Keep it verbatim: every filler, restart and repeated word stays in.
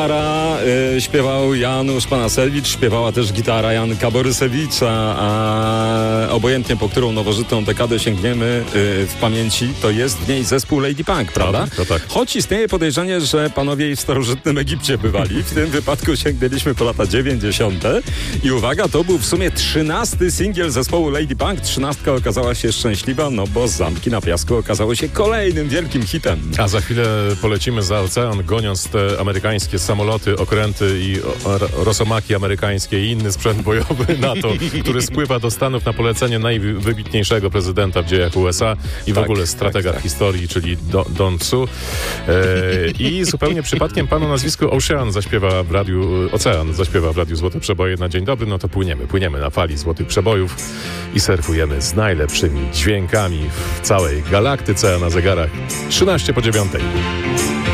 Gitara y, śpiewał Janusz Panasewicz, śpiewała też gitara Janka Borysewicza, a obojętnie po którą nowożytną dekadę sięgniemy y, w pamięci, to jest w niej zespół Lady Punk, prawda? To tak. Choć istnieje podejrzenie, że panowie i w starożytnym Egipcie bywali. W tym wypadku sięgnęliśmy po lata dziewięćdziesiąte. I uwaga, to był w sumie trzynasty singiel zespołu Lady Punk. Trzynastka okazała się szczęśliwa, no bo Zamki na piasku okazało się kolejnym wielkim hitem. A za chwilę polecimy za ocean, goniąc te amerykańskie samoloty, okręty i o, rosomaki amerykańskie i inny sprzęt bojowy NATO, który spływa do Stanów na polecenie najwybitniejszego prezydenta w dziejach U S A i w tak, ogóle stratega tak, tak. historii, czyli Do, Don Tsu. E, I zupełnie przypadkiem pan o nazwisku Ocean zaśpiewa w radiu, Ocean zaśpiewa w radiu Złote Przeboje na dzień dobry, no to płyniemy, płyniemy na fali Złotych Przebojów i surfujemy z najlepszymi dźwiękami w całej galaktyce, a na zegarach trzynaście po dziewiątej.